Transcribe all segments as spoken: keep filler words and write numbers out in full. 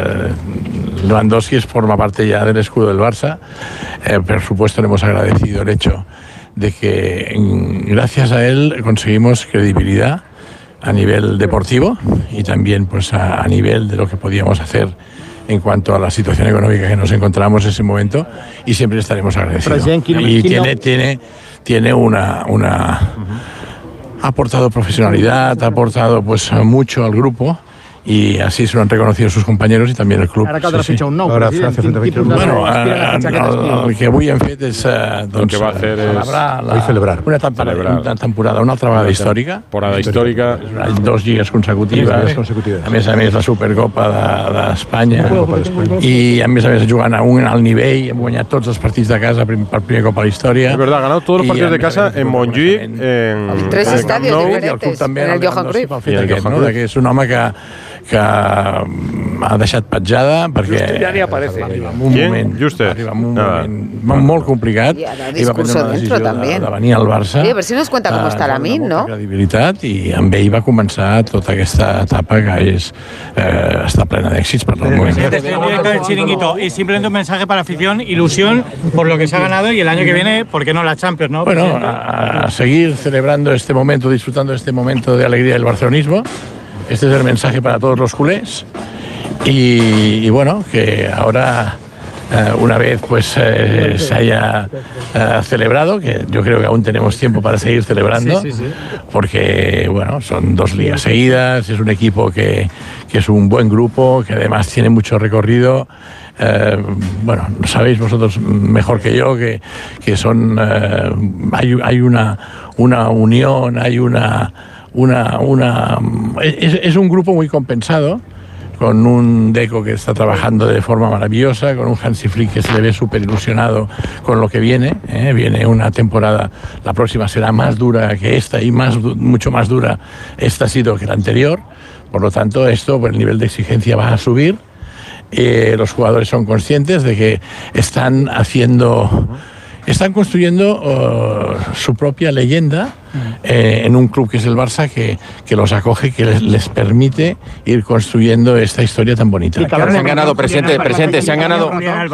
eh, Lewandowski forma parte ya del escudo del Barça. Eh, por supuesto, le hemos agradecido el hecho de que gracias a él conseguimos credibilidad a nivel deportivo y también pues a, a nivel de lo que podíamos hacer en cuanto a la situación económica que nos encontramos en ese momento, y siempre estaremos agradecidos. Y tiene, tiene, tiene una... una uh-huh. ha aportado profesionalidad, ha aportado pues mucho al grupo, i així s'ho han reconocido sus compañeros i també el club. Ara caldrà sí, fitxar sí. un nou Ara, president. Francia, Quin, quin bueno, el, el, el que avui hem fet és eh, doncs, que va hacer celebrar, la, celebrar una, temporada, celebrar una temporada, una altra vegada històrica. Temporada històrica. Dos lligues consecutives, consecutives. A més a més la Supercopa d'Espanya, de, i a més a més jugant a un alt nivell, hem guanyat tots els partits de casa per primer cop a la història. Es verdad, ha ganado todos los partidos de casa en Montjuïc, en tres estadios diferentes, en el Johan Cruyff. Que és un home que que ha deixat petjada perquè Juste ja ni aparece. Arriba en un ¿Quién? moment, Juste. arriba en un moment molt complicat y hará i va prendre discurso una dentro decisió de, también. de venir al Barça. Oye, a ver si nos cuenta cómo está la Min, ¿no? Credibilitat, i amb ell va començar tota aquesta etapa que és, eh, està plena d'èxits per el moment. Directo del chiringuito y simplemente un mensaje para la afición, ilusión por lo que se ha ganado y el año que viene, ¿por qué no la Champions, no? Bueno, a, a seguir celebrando este momento, disfrutando de este momento de alegría del barcelonismo. Este es el mensaje para todos los culés y, y bueno, que ahora eh, una vez pues eh, se haya eh, celebrado, que yo creo que aún tenemos tiempo para seguir celebrando, sí, sí, sí. Porque bueno, son dos ligas seguidas, es un equipo que, que es un buen grupo, que además tiene mucho recorrido. Eh, bueno, sabéis vosotros mejor que yo que, que son eh, hay, hay una, una unión, hay una Una, una, es, es un grupo muy compensado, con un Deco que está trabajando de forma maravillosa, con un Hansi Flick que se le ve súper ilusionado con lo que viene. ¿eh? Viene una temporada, la próxima será más dura que esta y más, mucho más dura esta ha sido que la anterior. Por lo tanto, esto, pues, el nivel de exigencia va a subir. Eh, los jugadores son conscientes de que están haciendo... Están construyendo uh, su propia leyenda eh, en un club que es el Barça, que, que los acoge, que les, les permite ir construyendo esta historia tan bonita. Se han ganado, presidente, presidente, se han ganado...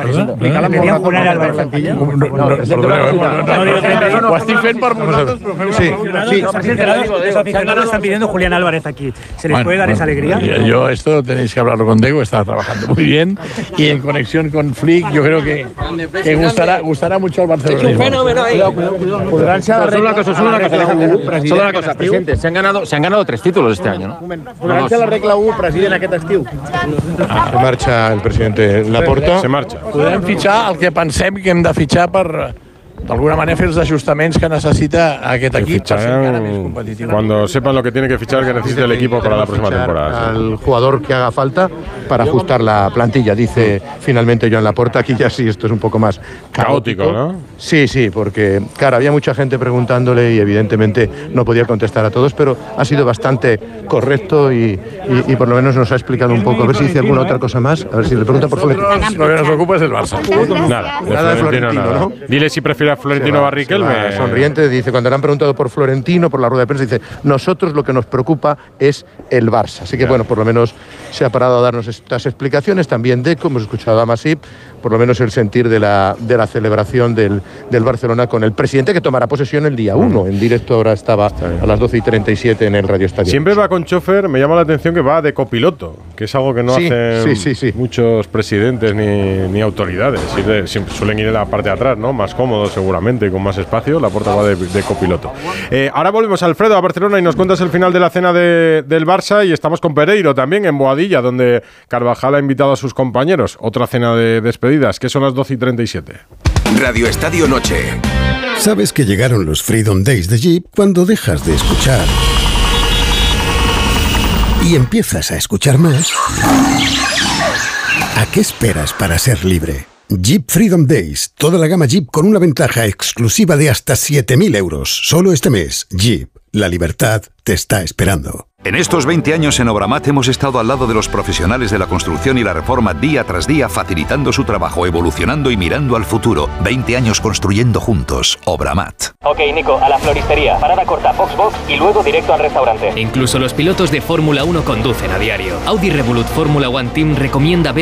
Ho estic fent per vosaltres, però feu sí, sí. Los aficionados están pidiendo Julián Álvarez aquí. ¿Se les bueno, puede dar esa alegría? Yo esto tenéis que hablarlo con Deco, está trabajando muy bien y en conexión con Flick yo creo que, que gustará, gustará mucho al Barcelona. Un fenómeno ahí. Podrán ser solo una cosa, solo una cosa, solo una cosa, presidente, se han ganado, se han ganado tres títulos este año, ¿no? Podran ser la regla u, president, aquest estiu. Se marcha el presidente Laporta. Se marcha. Podem fitxar el que pensem que hem de fitxar per, d'alguna manera, fer els ajustaments que necessita aquest equip per ser encara més competitiu. Cuando sepan lo que tiene que fichar, que necesite el equipo para la próxima temporada. Al jugador que haga falta para ajustar la plantilla, dice finalmente Joan Laporta. Aquí ya sí, esto es un poco más caótico, caótico, ¿no? Sí, sí, porque, claro, había mucha gente preguntándole y evidentemente no podía contestar a todos, pero ha sido bastante correcto y, y, y por lo menos nos ha explicado un poco. A ver si dice alguna otra cosa más. A ver si le pregunta por Florentino. Lo que nos ocupa es el Barça. Nada, de Nada de Florentino, Florentino, nada. ¿no? Dile si prefiere a Florentino o a Riquelme. Sonriente, dice, cuando le han preguntado por Florentino, por la rueda de prensa, dice, nosotros lo que nos preocupa es el Barça. Así que, claro, bueno, por lo menos se ha parado a darnos estas explicaciones. También Deco, hemos escuchado a Masip, por lo menos el sentir de la, de la celebración del, del Barcelona con el presidente, que tomará posesión el día uno. En directo ahora estaba a las doce y treinta y siete en el Radio Estadio. Siempre va con chofer, me llama la atención que va de copiloto, que es algo que no sí, hacen sí, sí, sí. muchos presidentes ni, ni autoridades. Siempre, siempre suelen ir en la parte de atrás, ¿no? Más cómodo seguramente, con más espacio. Laporta va de, de copiloto. Eh, ahora volvemos, Alfredo, a Barcelona y nos cuentas el final de la cena de, del Barça, y estamos con Pereiro también en Boadilla, donde Carvajal ha invitado a sus compañeros. Otra cena de despedidas, que son las doce y treinta y siete. Radio Estadio Noche. Sabes que llegaron los Freedom Days de Jeep cuando dejas de escuchar y empiezas a escuchar más. ¿A qué esperas para ser libre? Jeep Freedom Days, toda la gama Jeep con una ventaja exclusiva de hasta siete mil euros. Solo este mes, Jeep, la libertad te está esperando. En estos veinte años en Obramat hemos estado al lado de los profesionales de la construcción y la reforma día tras día, facilitando su trabajo, evolucionando y mirando al futuro. veinte años construyendo juntos. Obramat. Ok, Nico, a la floristería. Parada corta, box box y luego directo al restaurante. Incluso los pilotos de Fórmula uno conducen a diario. Audi Revolut Fórmula One Team recomienda ver